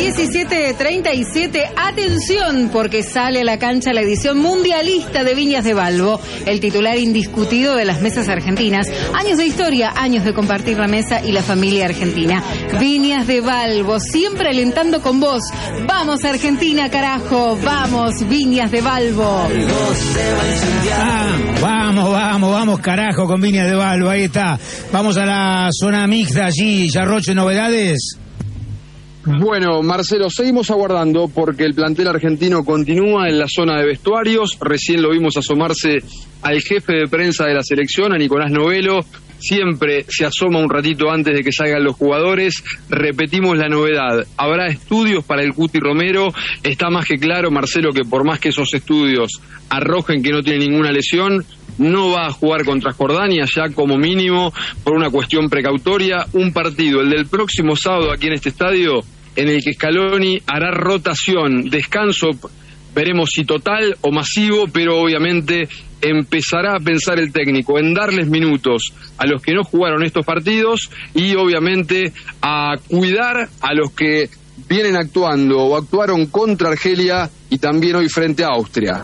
17:37, atención, porque sale a la cancha la edición mundialista de Viñas de Valvo, el titular indiscutido de las mesas argentinas. Años de historia, años de compartir la mesa y la familia argentina. Viñas de Valvo, siempre alentando con vos. Vamos Argentina, carajo, vamos Viñas de Valvo. Vamos, carajo, con Viñas de Valvo, ahí está. Vamos a la zona mixta allí, Yarroche, ¿novedades? Bueno, Marcelo, seguimos aguardando porque el plantel argentino continúa en la zona de vestuarios. Recién lo vimos asomarse al jefe de prensa de la selección, a Nicolás Novelo. Siempre se asoma un ratito antes de que salgan los jugadores. Repetimos la novedad. Habrá estudios para el Cuti Romero. Está más que claro, Marcelo, que por más que esos estudios arrojen que no tiene ninguna lesión, no va a jugar contra Jordania, ya como mínimo, por una cuestión precautoria. Un partido, el del próximo sábado aquí en este estadio, en el que Scaloni hará rotación, descanso, veremos si total o masivo, pero obviamente empezará a pensar el técnico en darles minutos a los que no jugaron estos partidos y obviamente a cuidar a los que vienen actuando o actuaron contra Argelia y también hoy frente a Austria.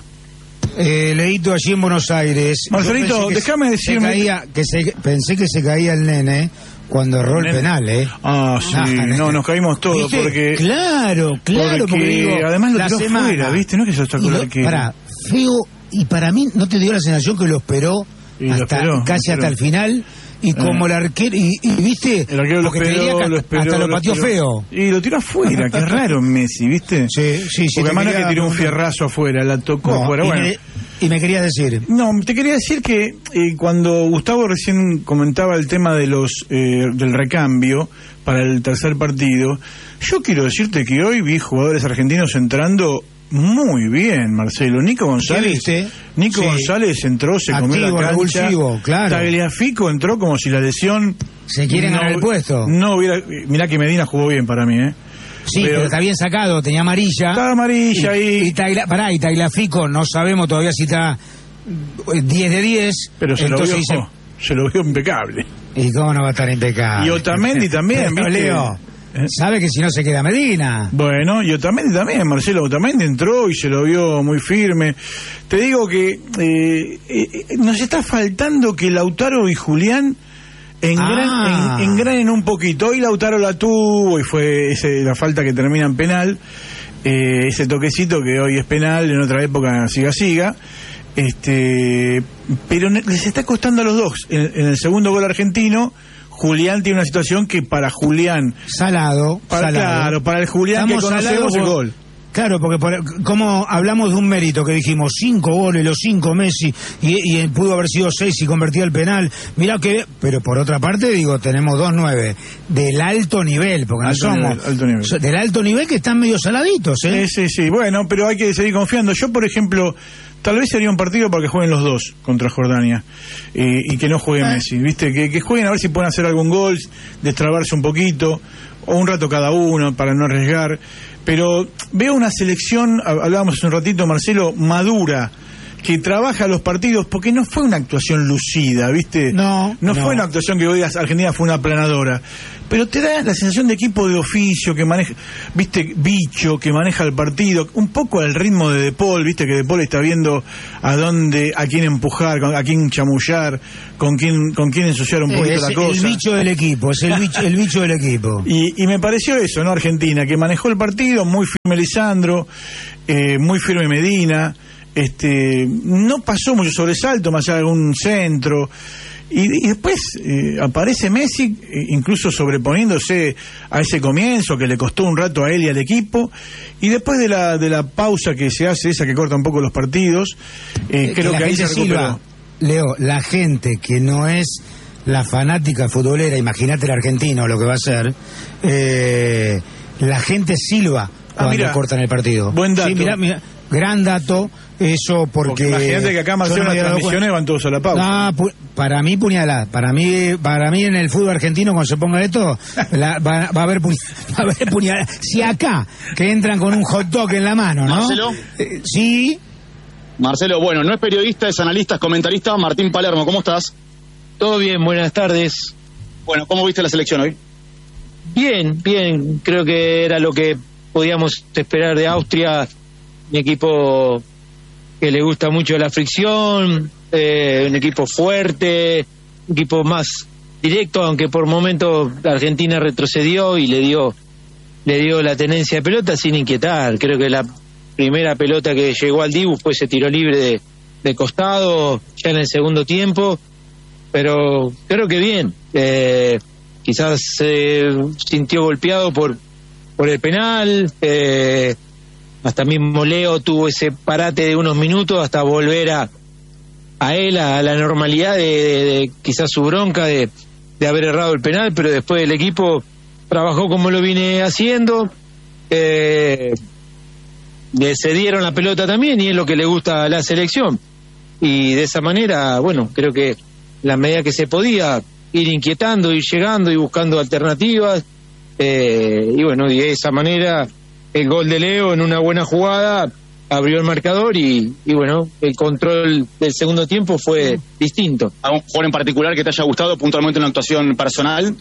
Leíto allí en Buenos Aires. Marcelito, déjame decirme... Pensé que se caía el nene cuando erró el penal, Ah, sí, nos caímos todos. ¿Viste? Porque... Claro, porque digo, además lo tiró fuera, ¿viste? No es que eso está feo, y para mí no te dio la sensación que lo esperó casi hasta el final. Y como el arquero, y viste, el arquero lo esperó, hasta lo pateó feo. Y lo tiró afuera, qué raro Messi, ¿viste? Sí. Porque además no es que tiró un fierrazo afuera, la tocó afuera, bueno. Y me querías decir. No, te quería decir que cuando Gustavo recién comentaba el tema de del recambio para el tercer partido, yo quiero decirte que hoy vi jugadores argentinos entrando muy bien, Marcelo. Nico González González entró, se comió la cancha. Claro. Tagliafico entró como si la lesión se quieren ganar el puesto. No hubiera. Mirá que Medina jugó bien para mí, Sí, pero está bien sacado, tenía amarilla. Estaba amarilla y Tagliafico no sabemos todavía si está 10 de 10. Pero se lo vio impecable. ¿Y cómo no va a estar impecable? Y Otamendi también, ¿viste? Leo, sabe que si no se queda Medina. Bueno, y Otamendi también, Marcelo. Otamendi entró y se lo vio muy firme. Te digo que nos está faltando que Lautaro y Julián engranen un poquito. Hoy Lautaro la tuvo y fue la falta que termina en penal. Ese toquecito que hoy es penal, en otra época siga. Pero les está costando a los dos. En el segundo gol argentino, Julián tiene una situación que para Julián... Salado. Claro, para el Julián que conocemos el gol. Claro, porque como hablamos de un mérito que dijimos 5 goles, los 5 Messi, y pudo haber sido 6 y convertía el penal. Mirá que, pero por otra parte, digo, tenemos 2-9 del alto nivel, porque alto nivel. Del alto nivel que están medio saladitos, Sí, bueno, pero hay que seguir confiando. Yo, por ejemplo, tal vez sería un partido para que jueguen los dos contra Jordania y que no juegue Messi, ¿viste? Que jueguen a ver si pueden hacer algún gol, destrabarse un poquito, o un rato cada uno para no arriesgar. Pero veo una selección, hablábamos hace un ratito, Marcelo, madura, que trabaja los partidos, porque no fue una actuación lucida, ¿viste? No fue una actuación que digas Argentina fue una aplanadora, pero te da la sensación de equipo de oficio que maneja, ¿viste? Bicho, que maneja el partido, un poco al ritmo de De Paul, ¿viste? Que De Paul está viendo a quién empujar, a quién chamullar, con quién ensuciar un poquito la cosa. Es el bicho del equipo, el bicho del equipo. Y me pareció eso, ¿no? Argentina, que manejó el partido, muy firme Lisandro, muy firme Medina. No pasó mucho sobresalto, más allá de algún centro, y después aparece Messi, incluso sobreponiéndose a ese comienzo que le costó un rato a él y al equipo, y después de la pausa que se hace, esa que corta un poco los partidos, creo que ahí se recuperó. Leo, la gente que no es la fanática futbolera, imagínate el argentino lo que va a ser, la gente silba cuando cortan el partido. Buen dato. Sí, mira, gran dato. Eso porque imagínate que acá Marcelo las transmisiones van todos a la pausa. Para mí puñalada. Para mí en el fútbol argentino cuando se ponga esto va a haber puñalada. Si acá que entran con un hot dog en la mano, ¿no? Marcelo. Sí. Marcelo, bueno, no es periodista, es analista, es comentarista. Martín Palermo, ¿cómo estás? Todo bien, buenas tardes. Bueno, ¿cómo viste la selección hoy? Bien, creo que era lo que podíamos esperar de Austria, un equipo que le gusta mucho la fricción, un equipo fuerte, un equipo más directo, aunque por momentos Argentina retrocedió y le dio la tenencia de pelota sin inquietar. Creo que la primera pelota que llegó al Dibu fue ese tiro libre de costado ya en el segundo tiempo, pero creo que bien. Quizás se sintió golpeado por el penal, hasta mismo Leo tuvo ese parate de unos minutos hasta volver a la normalidad de quizás su bronca de haber errado el penal, pero después el equipo trabajó como lo viene haciendo, le cedieron la pelota también y es lo que le gusta a la selección, y de esa manera, bueno, creo que la medida que se podía ir inquietando, ir llegando y buscando alternativas, y bueno, y de esa manera el gol de Leo en una buena jugada abrió el marcador y bueno, el control del segundo tiempo fue distinto. ¿Algún jugador en particular que te haya gustado puntualmente una actuación personal?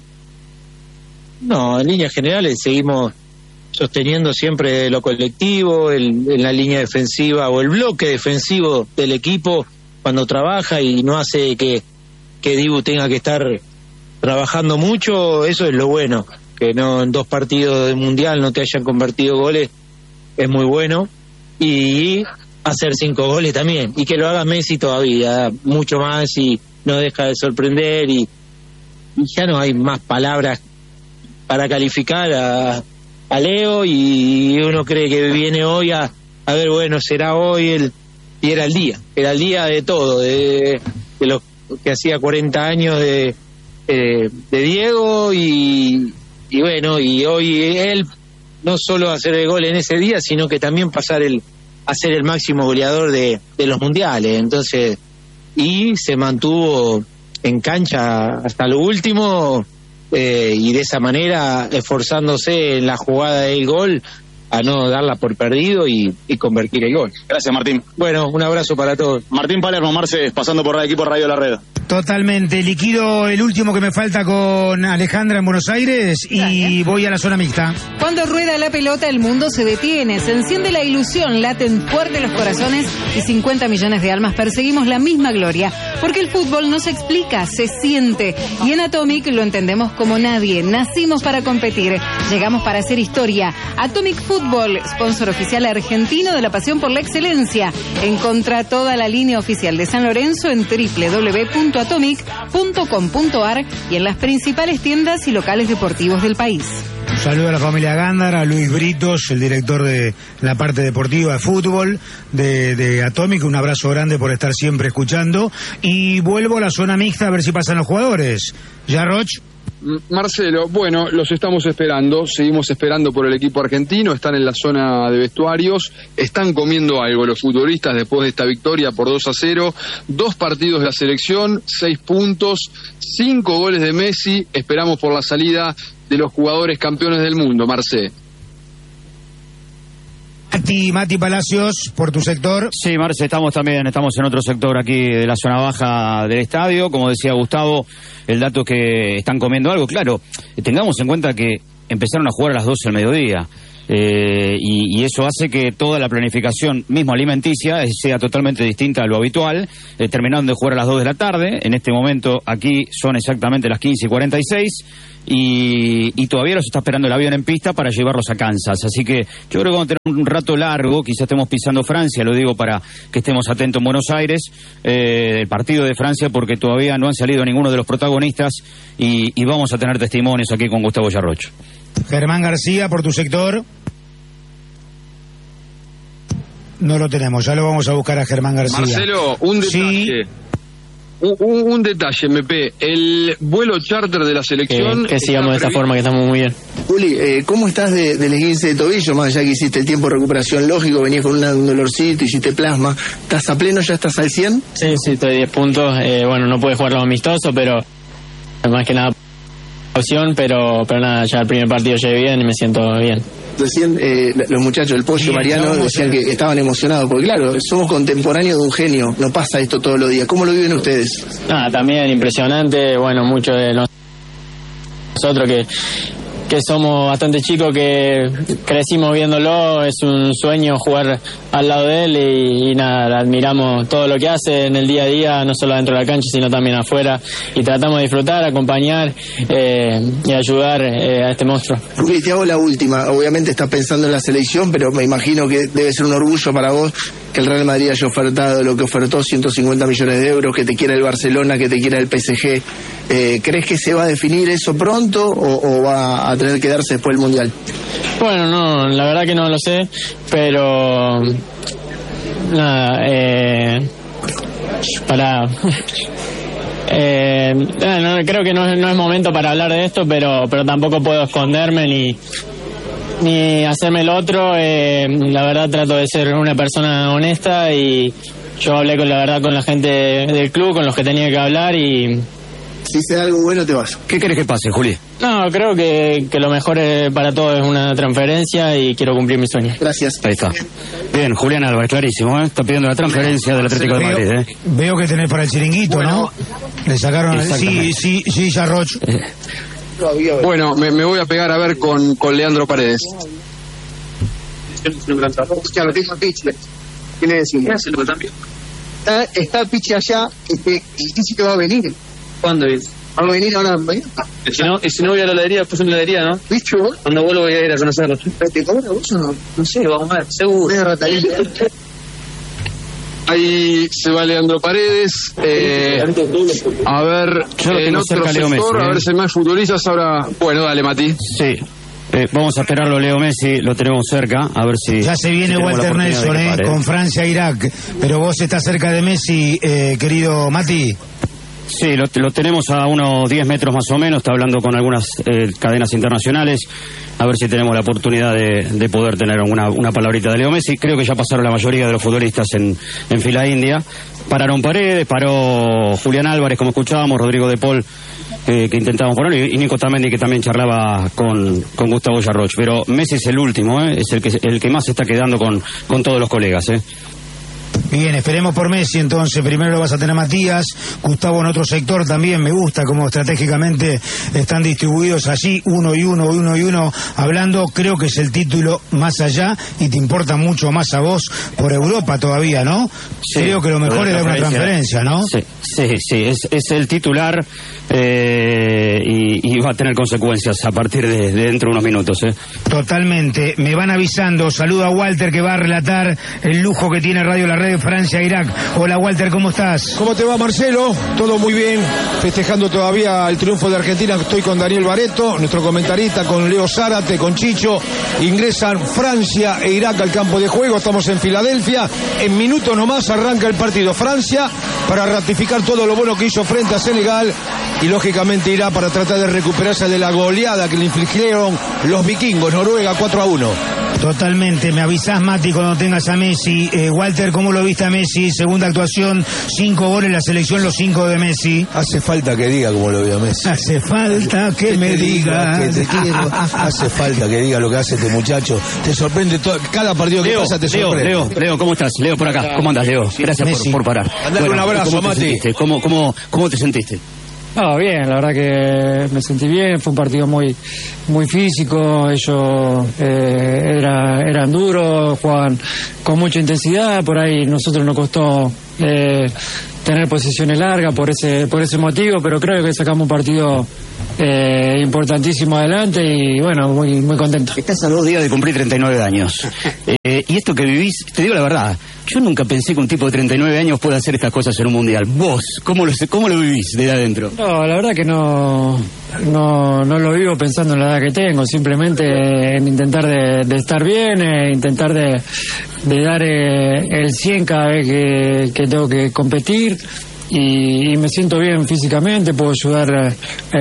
No, en líneas generales seguimos sosteniendo siempre lo colectivo, en la línea defensiva o el bloque defensivo del equipo cuando trabaja y no hace que Dibu tenga que estar trabajando mucho. Eso es lo bueno, que no en 2 partidos del Mundial no te hayan convertido goles, es muy bueno, y hacer 5 goles también, y que lo haga Messi todavía mucho más y no deja de sorprender, y ya no hay más palabras para calificar a Leo, y uno cree que viene hoy a ver, bueno, será hoy y era el día de todo, de lo que hacía 40 años de Diego, y bueno, y hoy él no solo hacer el gol en ese día, sino que también a ser el máximo goleador de los mundiales. Entonces, y se mantuvo en cancha hasta lo último, y de esa manera esforzándose en la jugada del gol a no darla por perdido y convertir el gol. Gracias, Martín. Bueno, un abrazo para todos. Martín Palermo, Marce, pasando por el equipo Radio La Red. Totalmente. Liquido el último que me falta con Alejandra en Buenos Aires y voy a la zona mixta. Cuando rueda la pelota, el mundo se detiene, se enciende la ilusión, laten fuerte los corazones y 50 millones de almas perseguimos la misma gloria. Porque el fútbol no se explica, se siente. Y en Atomic lo entendemos como nadie. Nacimos para competir, llegamos para hacer historia. Atomic Fútbol, sponsor oficial argentino de la pasión por la excelencia. Encontrá toda la línea oficial de San Lorenzo en www.atomic.com.ar y en las principales tiendas y locales deportivos del país. Un saludo a la familia Gándara, a Luis Britos, el director de la parte deportiva de fútbol de Atomic. Un abrazo grande por estar siempre escuchando. Y vuelvo a la zona mixta a ver si pasan los jugadores. ¿Ya, Roch? Marcelo, bueno, los estamos esperando, seguimos esperando por el equipo argentino, están en la zona de vestuarios, están comiendo algo los futbolistas después de esta victoria por 2-0, 2 partidos de la selección, 6 puntos, 5 goles de Messi, esperamos por la salida de los jugadores campeones del mundo, Marcelo. Mati Palacios, por tu sector. Sí, Marce, estamos en otro sector aquí de la zona baja del estadio. Como decía Gustavo, el dato es que están comiendo algo. Claro, tengamos en cuenta que empezaron a jugar a las 12 del mediodía. Y eso hace que toda la planificación mismo alimenticia sea totalmente distinta a lo habitual. Terminaron de jugar a las 2 de la tarde. En este momento aquí son exactamente las 15:46 y todavía los está esperando el avión en pista para llevarlos a Kansas. Así que yo creo que vamos a tener un rato largo, quizás estemos pisando Francia, lo digo para que estemos atentos en Buenos Aires, el partido de Francia, porque todavía no han salido ninguno de los protagonistas y vamos a tener testimonios aquí con Gustavo Yarroch. Germán García, por tu sector. No lo tenemos, ya lo vamos a buscar a Germán García. Marcelo, un detalle. Sí. Un detalle, MP. El vuelo charter de la selección... Que sigamos de esta forma, que estamos muy bien. Juli, ¿cómo estás del esguince de tobillo? Más allá que hiciste el tiempo de recuperación lógico, venías con un dolorcito, hiciste plasma. ¿Estás a pleno? ¿Ya estás al 100? Sí, estoy 10 puntos. Bueno, no pude jugar los amistosos, pero más que nada opción, pero nada, ya el primer partido llegué bien y me siento bien. Recién los muchachos, el Pollo y Mariano, decían que estaban emocionados, porque claro, somos contemporáneos de un genio, no pasa esto todos los días. ¿Cómo lo viven ustedes? También impresionante, bueno, muchos de nosotros somos bastante chicos, que crecimos viéndolo, es un sueño jugar al lado de él y nada, admiramos todo lo que hace en el día a día, no solo dentro de la cancha, sino también afuera, y tratamos de disfrutar, acompañar y ayudar a este monstruo. Juli, te hago la última. Obviamente estás pensando en la selección, pero me imagino que debe ser un orgullo para vos que el Real Madrid haya ofertado lo que ofertó, 150 millones de euros, que te quiera el Barcelona, que te quiera el PSG. ¿Crees que se va a definir eso pronto o va a tener que darse después del Mundial? Bueno, no, la verdad que no lo sé, pero nada, creo que no es momento para hablar de esto, pero tampoco puedo esconderme ni hacerme el otro. La verdad trato de ser una persona honesta y yo hablé con la gente del club, con los que tenía que hablar, y si se da algo bueno te vas. ¿Qué querés que pase, Juli? No, creo que lo mejor para todos es una transferencia y quiero cumplir mi sueño. Gracias. Ahí está. Bien, Julián Álvarez, clarísimo, ¿eh? Está pidiendo la transferencia del Atlético de Madrid, ¿eh? Veo que tenés para el chiringuito, bueno, ¿no? Le sacaron... Sí, ya Roch. Bueno, me voy a pegar a ver con Leandro Paredes. Claro, tengo Pichi. ¿Qué le decimos? Está Pichi allá y dice que va a venir. ¿Cuándo es? ¿Va a venir ahora mañana? Si no voy a la heladería, pues en la heladería, ¿no? ¿Bicho vos? Cuando vuelvo voy a ir a conocerlo. ¿Te cobra vos o no? No sé, vamos a ver, seguro. Ahí se va Leandro Paredes. A ver, en otro sector, a ver si hay más futbolistas ahora. Bueno, dale, Mati. Sí. Vamos a esperarlo, Leo Messi, lo tenemos cerca, a ver si... Ya se viene Walter Nelson, con Francia-Irak, pero vos estás cerca de Messi, querido Mati. Sí, lo tenemos a unos 10 metros más o menos, está hablando con algunas cadenas internacionales, a ver si tenemos la oportunidad de poder tener una palabrita de Leo Messi. Creo que ya pasaron la mayoría de los futbolistas en fila india. Pararon Paredes, paró Julián Álvarez, como escuchábamos, Rodrigo de Paul, que intentábamos poner, y Nico Tamendi, que también charlaba con Gustavo Yarroch. Pero Messi es el último, es el que más se está quedando con todos los colegas. Bien, esperemos por Messi entonces. Primero lo vas a tener Matías, Gustavo en otro sector también. Me gusta cómo estratégicamente están distribuidos allí, uno y uno, hablando. Creo que es el título más allá y te importa mucho más a vos por Europa todavía, ¿no? Sí, creo que lo mejor es dar una transferencia, ¿no? Sí, es el titular y va a tener consecuencias a partir de dentro de unos minutos. Totalmente. Me van avisando. Saludo a Walter, que va a relatar el lujo que tiene Radio La Red de Francia-Irak. Hola Walter, ¿cómo estás? ¿Cómo te va, Marcelo? Todo muy bien, festejando todavía el triunfo de Argentina. Estoy con Daniel Baretto, nuestro comentarista, con Leo Zárate, con Chicho. Ingresan Francia e Irak al campo de juego. Estamos en Filadelfia. En minutos nomás arranca el partido. Francia para ratificar todo lo bueno que hizo frente a Senegal, y lógicamente Irak para tratar de recuperarse de la goleada que le infligieron los vikingos. Noruega 4-1. Totalmente. Me avisás, Mati, cuando tengas a Messi. Walter, ¿cómo lo viste a Messi? Segunda actuación, 5 goles en la selección, los 5 de Messi. Hace falta que diga cómo lo vio a Messi. Hace falta que me diga que te quiero. Hace falta que diga lo que hace este muchacho. Te sorprende todo, cada partido que pasa te sorprende. Leo, ¿cómo estás? Leo, por acá. ¿Cómo andas, Leo? Gracias por parar. Andale un abrazo, Mati. ¿Cómo te sentiste? No, bien, la verdad que me sentí bien, fue un partido muy físico, ellos eran duros, jugaban con mucha intensidad, por ahí nosotros nos costó tener posiciones largas por ese motivo, pero creo que sacamos un partido importantísimo adelante y bueno, muy contento. Estás a 2 días de cumplir 39 años. Y esto que vivís, te digo la verdad, yo nunca pensé que un tipo de 39 años pueda hacer estas cosas en un mundial. Vos, ¿cómo lo vivís de adentro? No, la verdad que no lo vivo pensando en la edad que tengo, simplemente en intentar de estar bien, intentar de dar el 100 cada vez que tengo que competir. Y me siento bien físicamente, puedo ayudar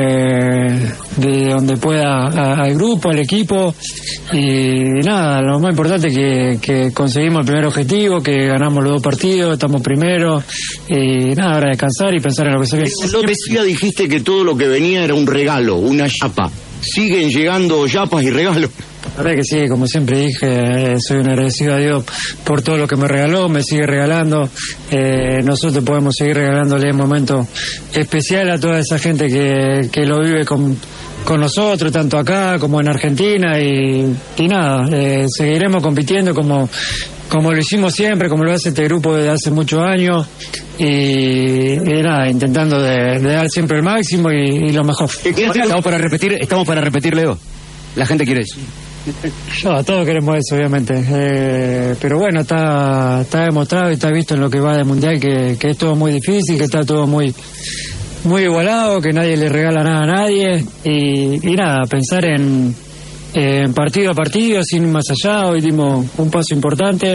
de donde pueda al grupo, al equipo, y nada, lo más importante es que conseguimos el primer objetivo, que ganamos los 2 partidos, estamos primero, y nada, ahora descansar y pensar en lo que se viene. López, ya dijiste que todo lo que venía era un regalo, una chapa. ¿Siguen llegando chapas y regalos? La verdad que sí, como siempre dije, soy un agradecido a Dios por todo lo que me regaló, me sigue regalando. Nosotros podemos seguir regalándole un momento especial a toda esa gente que lo vive con con nosotros, tanto acá como en Argentina, y nada, seguiremos compitiendo como lo hicimos siempre, como lo hace este grupo desde hace muchos años, y nada, intentando de dar siempre el máximo y lo mejor. Estamos para repetir, Leo. La gente quiere eso. No, todos queremos eso, obviamente. Pero bueno, está demostrado y está visto en lo que va del Mundial que es todo muy difícil, que está todo muy igualado, que nadie le regala nada a nadie. Y nada, pensar en partido a partido, sin ir más allá. Hoy dimos un paso importante.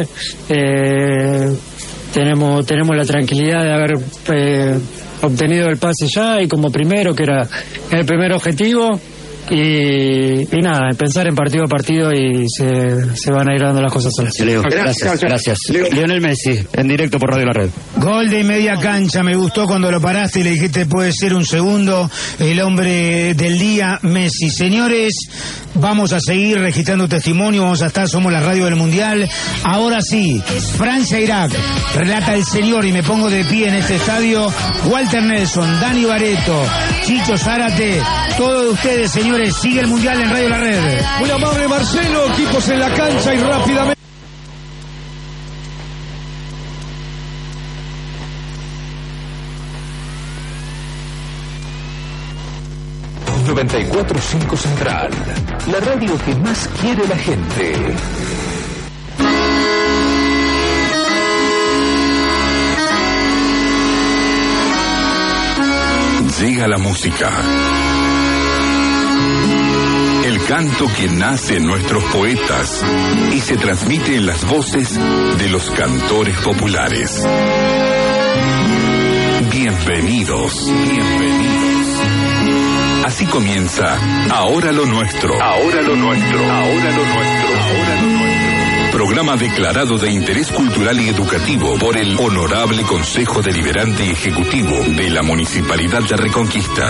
Tenemos la tranquilidad de haber obtenido el pase ya y como primero, que era el primer objetivo. Y nada, pensar en partido a partido y se van a ir dando las cosas solas. Leo, gracias. Lionel Messi, en directo por Radio La Red. Gol de media cancha, me gustó cuando lo paraste y le dijiste puede ser un segundo, el hombre del día, Messi. Señores, vamos a seguir registrando testimonio, vamos a estar, somos la radio del Mundial. Ahora sí, Francia-Irak, relata el señor, y me pongo de pie en este estadio, Walter Nelson, Dani Barreto, Chicho Zárate, todos ustedes, señores. Sigue el Mundial en Radio La Red. Muy amable, Marcelo, equipos en la cancha y rápidamente. ...94.5 Central... ...la radio que más quiere la gente... Llega la música. El canto que nace en nuestros poetas y se transmite en las voces de los cantores populares. Bienvenidos. Así comienza Ahora lo Nuestro. Programa declarado de interés cultural y educativo por el Honorable Consejo Deliberante y Ejecutivo de la Municipalidad de Reconquista.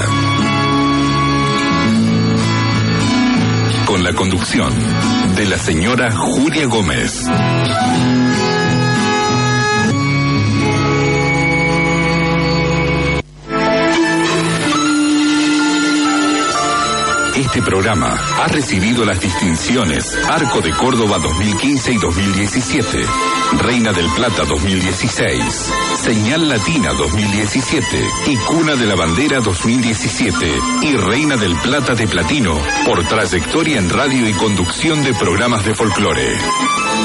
Con la conducción de la señora Julia Gómez. Este programa ha recibido las distinciones Arco de Córdoba 2015 y 2017, Reina del Plata 2016, Señal Latina 2017 y Cuna de la Bandera 2017 y Reina del Plata de Platino por trayectoria en radio y conducción de programas de folclore.